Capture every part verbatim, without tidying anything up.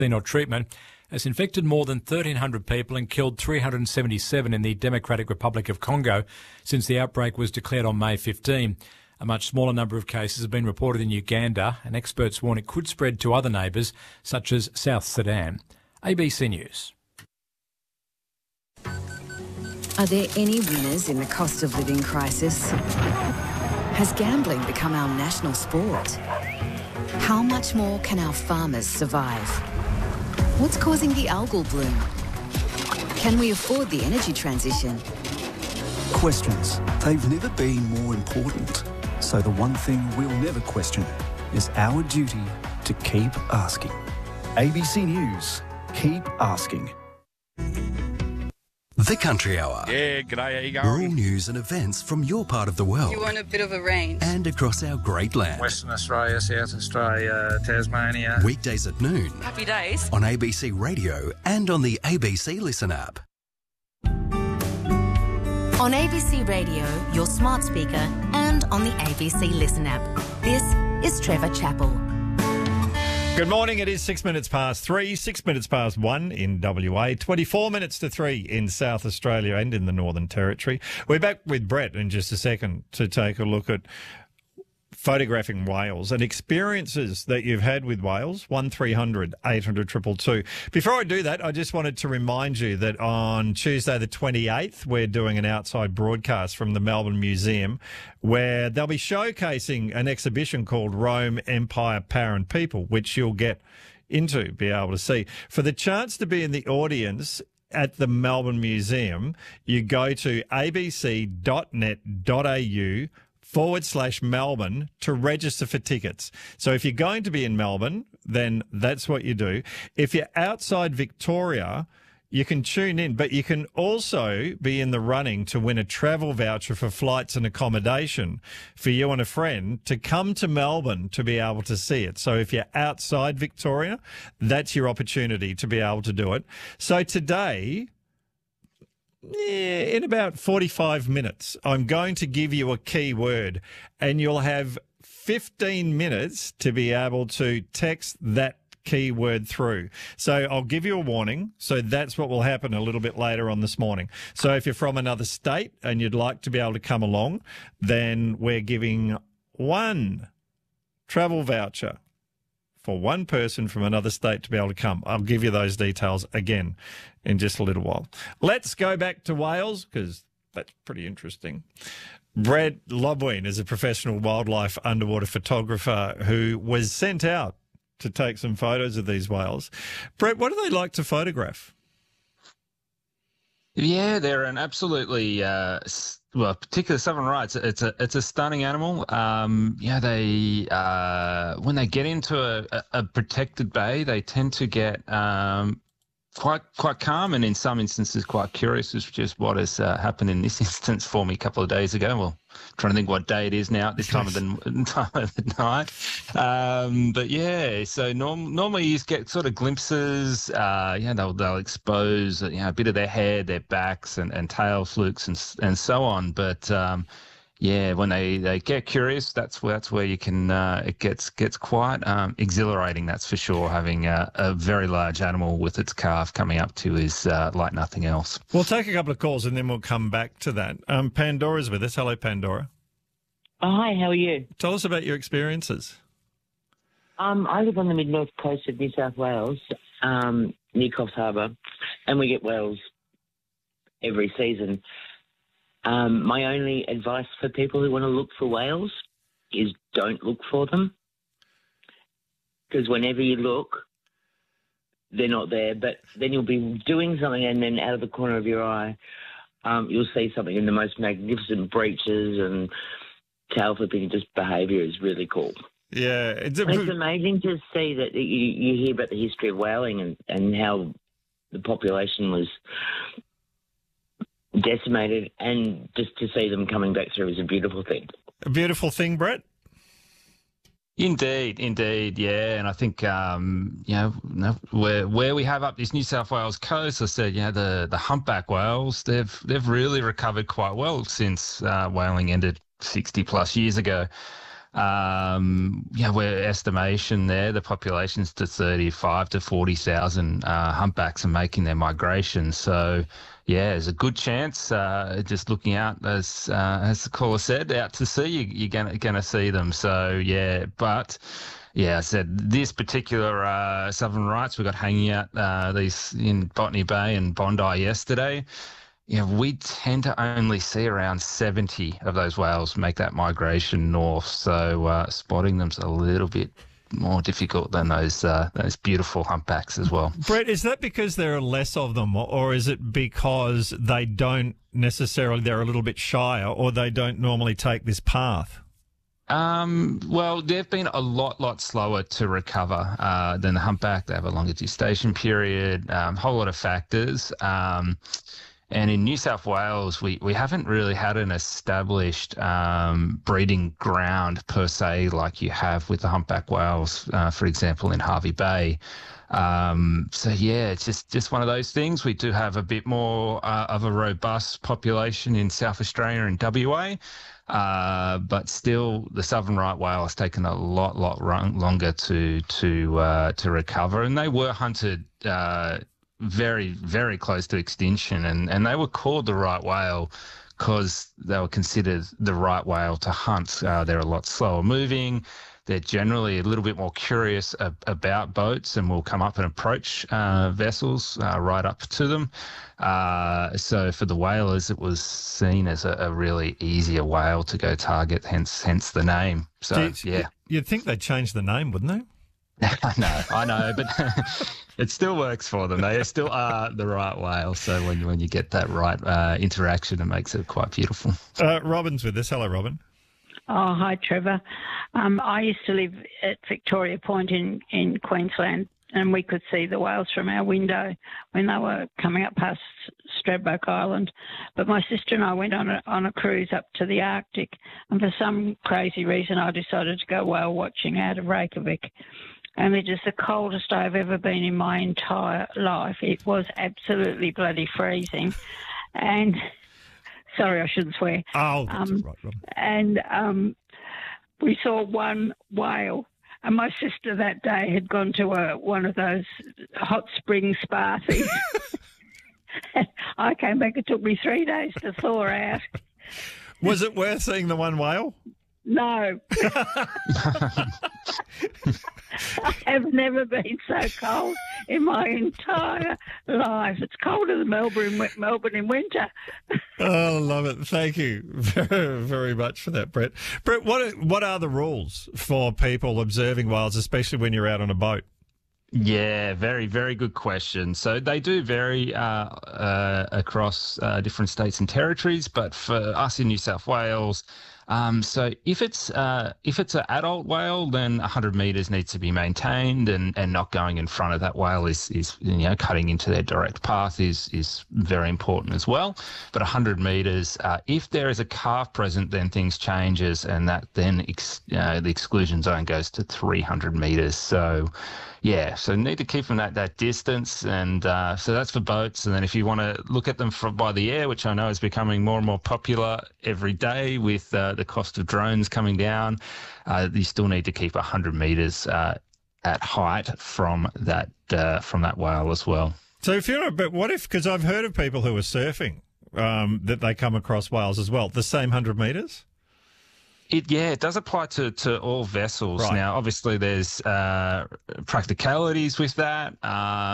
or treatment has infected more than thirteen hundred people and killed three hundred seventy-seven in the Democratic Republic of Congo since the outbreak was declared on May fifteenth. A much smaller number of cases have been reported in Uganda, and experts warn it could spread to other neighbours such as South Sudan. A B C News. Are there any winners in the cost of living crisis? Has gambling become our national sport? How much more can our farmers survive? What's causing the algal bloom? Can we afford the energy transition? Questions. They've never been more important. So the one thing we'll never question is our duty to keep asking. A B C News. Keep asking. The Country Hour. Yeah, g'day, how you going? Rural news and events from your part of the world. You want a bit of a range. And across our great land. Western Australia, South Australia, Tasmania. Weekdays at noon. Happy days. On A B C Radio and on the A B C Listen app. On A B C Radio, your smart speaker, and on the A B C Listen app. This is Trevor Chappell. Good morning. It is six minutes past three, six minutes past one in W A, twenty-four minutes to three in South Australia and in the Northern Territory. We're back with Brett in just a second to take a look at photographing whales and experiences that you've had with whales. one three hundred eight hundred two two two. Before I do that, I just wanted to remind you that on Tuesday the twenty-eighth, we're doing an outside broadcast from the Melbourne Museum where they'll be showcasing an exhibition called Rome, Empire, Power and People, which you'll get into, be able to see. For the chance to be in the audience at the Melbourne Museum, you go to abc.net.au forward slash Melbourne to register for tickets. So if you're going to be in Melbourne, then that's what you do. If you're outside Victoria, you can tune in, but you can also be in the running to win a travel voucher for flights and accommodation for you and a friend to come to Melbourne to be able to see it. So if you're outside Victoria, that's your opportunity to be able to do it. So today, yeah, in about forty-five minutes, I'm going to give you a key word and you'll have fifteen minutes to be able to text that key word through. So I'll give you a warning. So that's what will happen a little bit later on this morning. So if you're from another state and you'd like to be able to come along, then we're giving one travel voucher for one person from another state to be able to come. I'll give you those details again in just a little while. Let's go back to whales because that's pretty interesting. Brett Lobween is a professional wildlife underwater photographer who was sent out to take some photos of these whales. Brett, what do they like to photograph? Yeah, they're an absolutely uh, well, particularly southern right. It's a, it's a it's a stunning animal. Um, yeah, they uh, when they get into a, a, a protected bay, they tend to get um, quite quite calm, and in some instances quite curious, which is what has uh, happened in this instance for me a couple of days ago. Well, trying to think what day it is now at this time of the time of the night. Um, but yeah, so norm, normally you get sort of glimpses. Uh, yeah, they'll they'll expose you know a bit of their head, their backs, and, and tail flukes and and so on. But um, yeah, when they, they get curious, that's where that's where you can uh, it gets gets quite um, exhilarating. That's for sure. Having a, a very large animal with its calf coming up to is uh, like nothing else. We'll take a couple of calls and then we'll come back to that. Um, Pandora's with us. Hello, Pandora. Oh, hi, how are you? Tell us about your experiences. Um, I live on the mid-north coast of New South Wales, um, near Coffs Harbour, and we get whales every season. Um, my only advice for people who want to look for whales is don't look for them, because whenever you look, they're not there. But then you'll be doing something, and then out of the corner of your eye, um, you'll see something in the most magnificent breaches and tail flipping. Just behaviour is really cool. Yeah, it's, a... it's amazing to see that you, you hear about the history of whaling and, and how the population was decimated, and just to see them coming back through is a beautiful thing. A beautiful thing, Brett? Indeed, indeed, yeah. And I think, um, you know, where where we have up this New South Wales coast, I said, you know, the, the humpback whales, they've they've really recovered quite well since uh, whaling ended sixty plus years ago. Um, yeah, we're estimation there, the population's to thirty-five to forty thousand uh, humpbacks are making their migration. So, yeah, there's a good chance, uh, just looking out, as uh, as the caller said, out to sea, you, you're going to see them. So, yeah, but... Yeah, I said this particular uh, Southern Rights we got hanging out uh, these in Botany Bay and Bondi yesterday. Yeah, we tend to only see around seventy of those whales make that migration north. So uh, spotting them's a little bit more difficult than those uh, those beautiful humpbacks as well. Brett, is that because there are less of them, or is it because they don't necessarily, they're a little bit shyer, or they don't normally take this path? Um, well, they've been a lot, lot slower to recover uh, than the humpback. They have a longer gestation period, a um, whole lot of factors. Um, and in New South Wales, we, we haven't really had an established um, breeding ground per se like you have with the humpback whales, uh, for example, in Hervey Bay. Um, so, yeah, it's just, just one of those things. We do have a bit more uh, of a robust population in South Australia and W A. Uh, but still, the southern right whale has taken a lot, lot run, longer to to uh, to recover, and they were hunted uh, very, very close to extinction, and, and they were called the right whale because they were considered the right whale to hunt. Uh, they're a lot slower moving. They're generally a little bit more curious ab- about boats and will come up and approach uh, vessels uh, right up to them. Uh, so for the whalers, it was seen as a, a really easier whale to go target, hence hence the name. So, you, yeah. You'd think they'd change the name, wouldn't they? I know, I know, but it still works for them. They still are the right whale. So when you, when you get that right uh, interaction, it makes it quite beautiful. Uh, Robin's with us. Hello, Robin. Oh, hi, Trevor. Um, I used to live at Victoria Point in, in Queensland, and we could see the whales from our window when they were coming up past Stradbroke Island. But my sister and I went on a, on a cruise up to the Arctic, and for some crazy reason I decided to go whale watching out of Reykjavik. And it is the coldest I've ever been in my entire life. It was absolutely bloody freezing. And... Sorry, I shouldn't swear. Oh, that's um, right, Robin. And um, we saw one whale, and my sister that day had gone to a, one of those hot spring spa things. I came back, it took me three days to thaw out. Was it worth seeing the one whale? No. I have never been so cold in my entire life. It's colder than Melbourne, Melbourne in winter. Oh, I love it. Thank you very, very much for that, Brett. Brett, what are, what are the rules for people observing whales, especially when you're out on a boat? Yeah, very, very good question. So they do vary uh, uh, across uh, different states and territories, but for us in New South Wales, Um, so if it's uh, if it's an adult whale, then one hundred metres needs to be maintained, and, and not going in front of that whale is, is you know cutting into their direct path is is very important as well. But one hundred metres, uh, if there is a calf present, then things changes, and that then ex, uh, the exclusion zone goes to three hundred metres. So. Yeah, so need to keep them that, that distance, and uh, so that's for boats. And then if you want to look at them from by the air, which I know is becoming more and more popular every day with uh, the cost of drones coming down, uh, you still need to keep one hundred metres uh, at height from that uh, from that whale as well. So if you're, but what if? Because I've heard of people who are surfing um, that they come across whales as well. The same one hundred metres. It, yeah, it does apply to, to all vessels. Right. Now, obviously, there's uh, practicalities with that.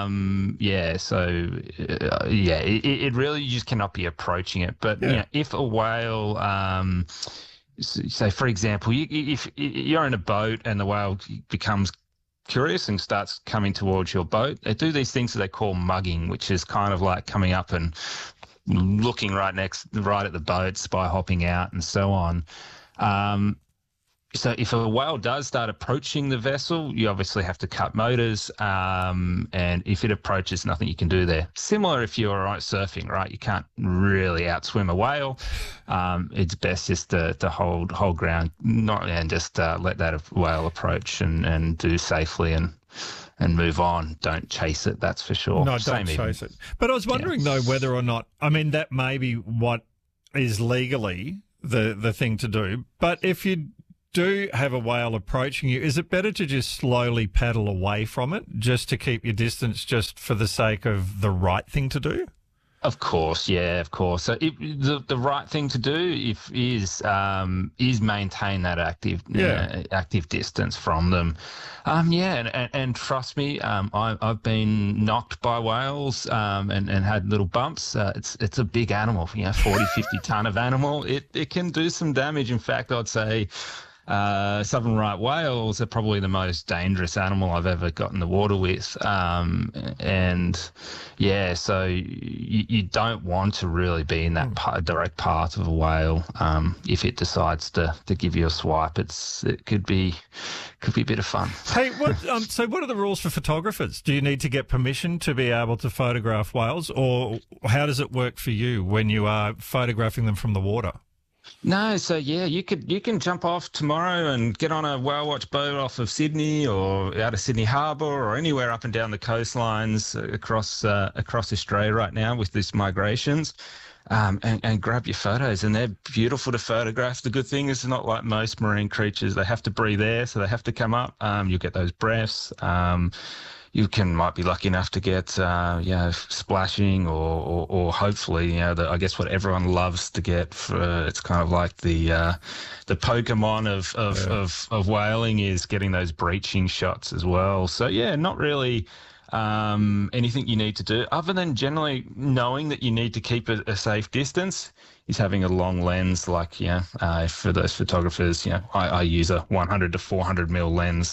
Um, yeah, so, uh, yeah, it, it really you just cannot be approaching it. But Yeah. you know, if a whale, um, say, for example, you, if you're in a boat and the whale becomes curious and starts coming towards your boat, they do these things that they call mugging, which is kind of like coming up and looking right next, right at the boat, spy hopping out and so on. Um, so if a whale does start approaching the vessel, you obviously have to cut motors, um, and if it approaches, nothing you can do there. Similar if you're out surfing, right? You can't really outswim a whale. Um, it's best just to, to hold hold ground, not and just uh, let that whale approach and, and do safely and and move on. Don't chase it, that's for sure. No, Same don't even. chase it. But I was wondering, Yeah. though, whether or not, I mean, that may be what is legally the the thing to do. But if you do have a whale approaching you, is it better to just slowly paddle away from it just to keep your distance, just for the sake of the right thing to do? Of course, yeah, of course. So it, the the right thing to do if is um, is maintain that active Yeah. uh, active distance from them. Um, yeah, and, and, and trust me, um, I, I've been knocked by whales um, and, and had little bumps. Uh, it's it's a big animal, you know, forty, fifty ton of animal. It it can do some damage. In fact, I'd say Uh, southern right whales are probably the most dangerous animal I've ever got in the water with. Um, and yeah, so you, you don't want to really be in that pa- direct path of a whale. Um, if it decides to, to give you a swipe, it's it could be could be a bit of fun. Hey, what, um, so what are the rules for photographers? Do you need to get permission to be able to photograph whales, or how does it work for you when you are photographing them from the water? No, so yeah, you could you can jump off tomorrow and get on a whale watch boat off of Sydney or out of Sydney Harbour or anywhere up and down the coastlines across uh, across Australia right now with these migrations, um, and, and grab your photos, and they're beautiful to photograph. The good thing is they're not like most marine creatures; they have to breathe air, so they have to come up. Um, you get those breaths. Um, You can might be lucky enough to get, uh, you know, splashing or, or, or hopefully, you know, the, I guess what everyone loves to get. For, it's kind of like the uh, the Pokemon of of, Yeah. of of whaling is getting those breaching shots as well. So yeah, not really um, anything you need to do other than generally knowing that you need to keep a, a safe distance. Is having a long lens, like you know, uh, for those photographers, you know, I, I use a one hundred to four hundred mil lens.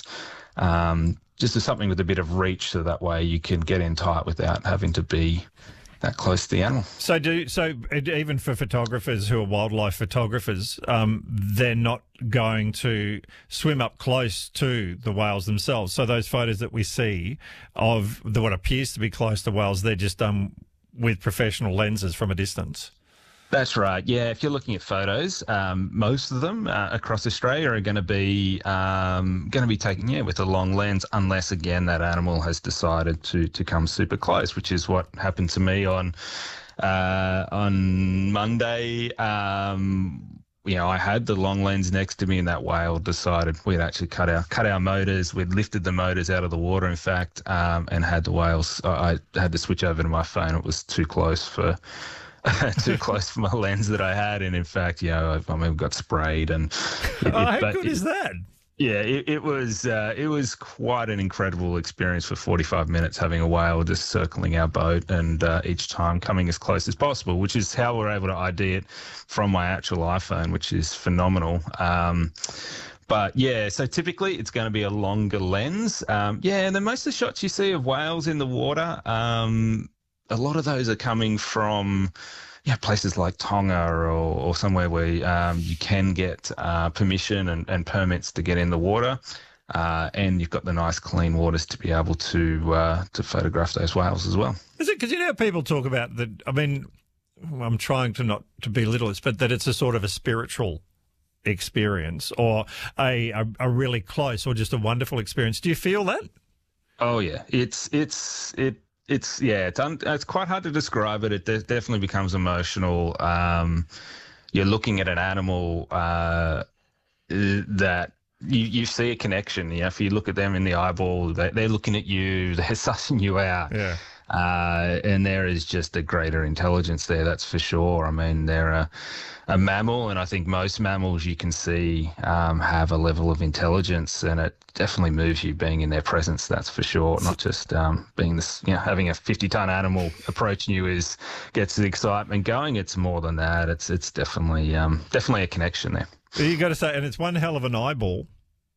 Um, just as something with a bit of reach, so that way you can get in tight without having to be that close to the animal. So do so even for photographers who are wildlife photographers, um, they're not going to swim up close to the whales themselves. So those photos that we see of the, what appears to be close to whales, they're just done with professional lenses from a distance. That's right. Yeah, if you're looking at photos, um, most of them uh, across Australia are going to be um, going to be taken, yeah, with a long lens, unless again that animal has decided to to come super close, which is what happened to me on uh, on Monday. Um, you know, I had the long lens next to me, and that whale decided we'd actually cut our cut our motors. We'd lifted the motors out of the water, in fact, um, and had the whales. I, I had to switch over to my phone. It was too close for. too close for my lens that I had, and in fact, you know, I, I mean, got sprayed, and it, Oh, how but good it- is that? Yeah, it, it was uh, it was quite an incredible experience for forty-five minutes having a whale just circling our boat, and uh, each time coming as close as possible, which is how we're able to I D it from my actual iPhone, which is phenomenal. Um, But yeah, so typically it's going to be a longer lens. Um, yeah, and then most of the shots you see of whales in the water, um, a lot of those are coming from yeah, places like Tonga or, or somewhere where um, you can get uh, permission and, and permits to get in the water. Uh, and you've got the nice clean waters to be able to uh, to photograph those whales as well. Is it because you know how people talk about that? I mean, I'm trying to not to belittle it, but that it's a sort of a spiritual experience or a, a a really close or just a wonderful experience. Do you feel that? Oh yeah, it's it's it. It's yeah, it's un, it's quite hard to describe it. It de- definitely becomes emotional. Um, you're looking at an animal uh, that you, you see a connection. You know, if you look at them in the eyeball, they, they're looking at you, they're sussing you out. Yeah. Uh, and there is just a greater intelligence there, that's for sure. I mean, they're a, a mammal, and I think most mammals you can see um, have a level of intelligence, and it definitely moves you being in their presence, that's for sure. Not just um, being this, you know, having a fifty-ton animal approaching you is gets the excitement going. It's more than that. It's it's definitely um, definitely a connection there. You got to say, and it's one hell of an eyeball.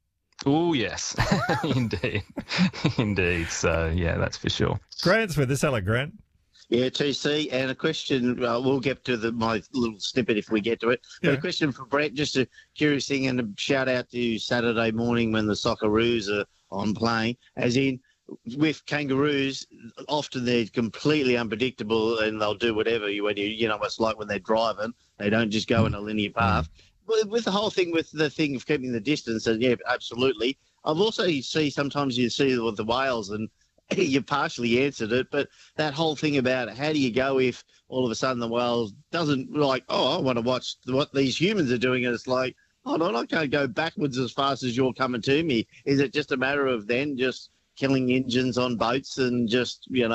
Oh yes, indeed, indeed. So yeah, that's for sure. Grant's with us. Hello, Grant. Yeah, T C, and a question, uh, we'll get to the, my little snippet if we get to it, but Yeah. a question for Brett, just a curious thing, and a shout out to Saturday morning when the Socceroos are on playing, as in, with kangaroos, often they're completely unpredictable and they'll do whatever, you, when you, you know, it's like when they're driving, they don't just go in a linear path. With, with the whole thing, with the thing of keeping the distance, and yeah, absolutely. I've also see, sometimes you see with the whales, and you partially answered it, but that whole thing about how do you go if all of a sudden the whale doesn't like, oh, I want to watch what these humans are doing, and it's like, hold on, I can't go backwards as fast as you're coming to me. Is it just a matter of then just killing engines on boats and just, you know,